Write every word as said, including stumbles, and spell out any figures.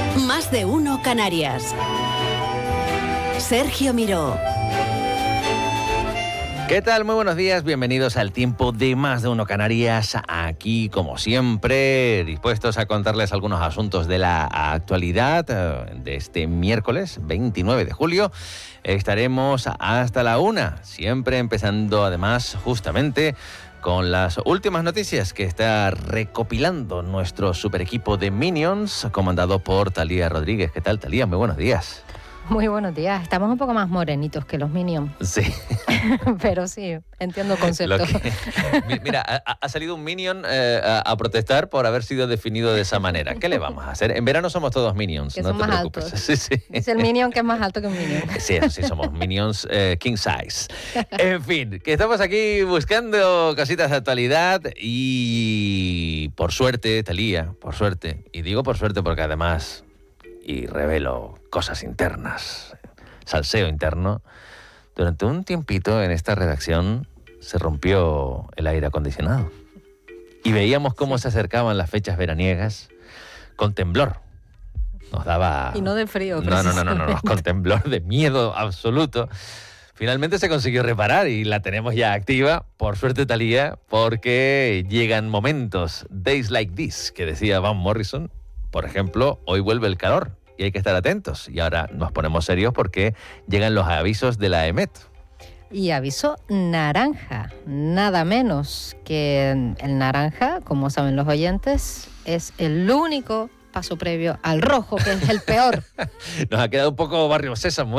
Más de uno Canarias. Sergio Miró. ¿Qué tal? Muy buenos días, bienvenidos al tiempo de Más de Uno Canarias. Aquí, como siempre, dispuestos a contarles algunos asuntos de la actualidad de este miércoles veintinueve de julio. Estaremos hasta la una, siempre empezando además justamente con las últimas noticias que está recopilando nuestro super equipo de Minions, comandado por Talía Rodríguez. ¿Qué tal, Talía? Muy buenos días. Muy buenos días. Estamos un poco más morenitos que los Minions. Sí. Pero sí, entiendo el concepto. Que, mira, ha, ha salido un Minion eh, a, a protestar por haber sido definido de esa manera. ¿Qué le vamos a hacer? En verano somos todos Minions, que no son te más preocupes. Altos. Sí, sí. Es el Minion que es más alto que un Minion. Sí, eso sí, somos Minions eh, king size. En fin, que estamos aquí buscando cositas de actualidad y por suerte, Talía, por suerte, y digo por suerte porque además... y revelo cosas internas, salseo interno. Durante un tiempito en esta redacción se rompió el aire acondicionado y veíamos cómo se acercaban las fechas veraniegas con temblor. Nos daba... Y no de frío. No, no, no, no, no, no, con temblor de miedo absoluto. Finalmente se consiguió reparar y la tenemos ya activa, por suerte, Talía, porque llegan momentos, days like this, que decía Van Morrison. Por ejemplo, hoy vuelve el calor y hay que estar atentos. Y ahora nos ponemos serios porque llegan los avisos de la EMET. Y aviso naranja, nada menos que el naranja, como saben los oyentes, es el único paso previo al rojo, que es el peor. Nos ha quedado un poco Barrio Sésamo.